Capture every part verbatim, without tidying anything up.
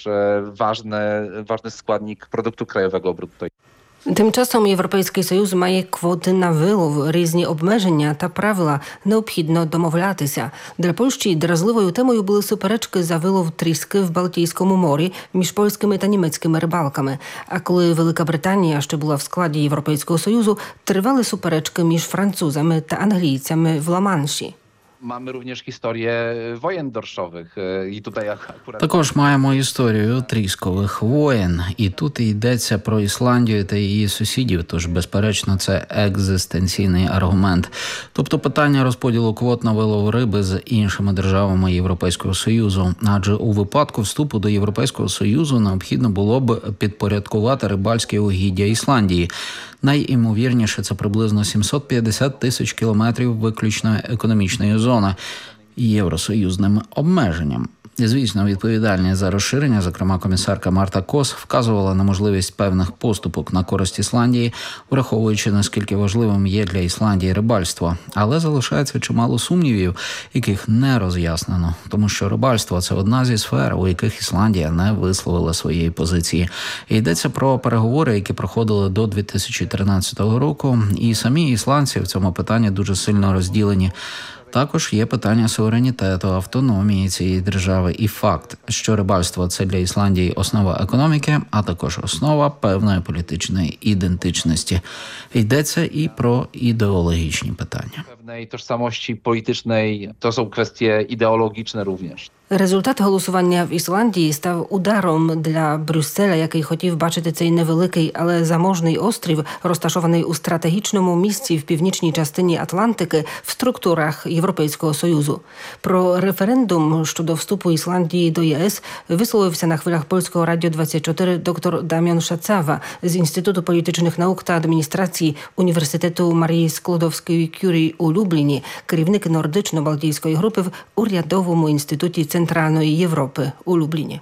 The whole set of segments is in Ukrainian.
też ważny, ważny składnik продукту крайового брутто. Тим часом Європейський Союз має квоти на вилов, різні обмеження та правила. Необхідно домовлятися. Для Польщі дразливою темою були суперечки за вилов тріски в Балтійському морі між польськими та німецькими рибалками. А коли Велика Британія ще була в складі Європейського Союзу, тривали суперечки між французами та англійцями в Ла-Манші. Mamy również historię wojen dorszowych i tutaj akurat... Також маємо історію тріскових воєн. І тут йдеться про Ісландію та її сусідів, тож, безперечно, це екзистенційний аргумент. Тобто питання розподілу квот на вилов риби з іншими державами Європейського Союзу. Адже у випадку вступу до Європейського Союзу необхідно було б підпорядкувати рибальське угіддя Ісландії. Найімовірніше, це приблизно сімсот п'ятдесят тисяч кілометрів виключної економічної зони євросоюзним обмеженням. Звісно, відповідальність за розширення, зокрема комісарка Марта Кос, вказувала на можливість певних поступок на користь Ісландії, враховуючи, наскільки важливим є для Ісландії рибальство. Але залишається чимало сумнівів, яких не роз'яснено. Тому що рибальство – це одна зі сфер, у яких Ісландія не висловила своєї позиції. І йдеться про переговори, які проходили до дві тисячі тринадцятого року. І самі ісландці в цьому питанні дуже сильно розділені. Також є питання суверенітету, автономії цієї держави і факт, що рибальство – це для Ісландії основа економіки, а також основа певної політичної ідентичності. Йдеться і про ідеологічні питання. Певної tożsamości politycznej, to są kwestie ideologiczne również. Результат голосування в Ісландії став ударом для Брюсселя, який хотів бачити цей невеликий, але заможний острів, розташований у стратегічному місці в північній частині Атлантики, в структурах Європейського Союзу. Про референдум щодо вступу Ісландії до ЄС висловився на хвилях Польського радіо двадцять чотири доктор Дам'ян Шацава з Інституту політичних наук та адміністрації Університету Марії Склодовської-Кюрі у Любліні, керівник Нордично-Балтійської групи в Урядовому інституті Центральної Європи у Любліні.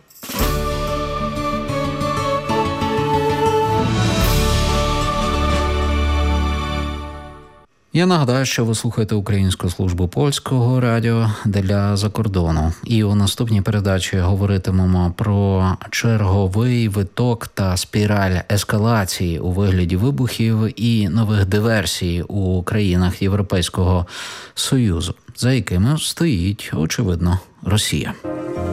Я нагадаю, що ви слухаєте Українську службу польського радіо для закордону. І у наступній передачі говоритимемо про черговий виток та спіраль ескалації у вигляді вибухів і нових диверсій у країнах Європейського Союзу, за якими стоїть, очевидно, Росія.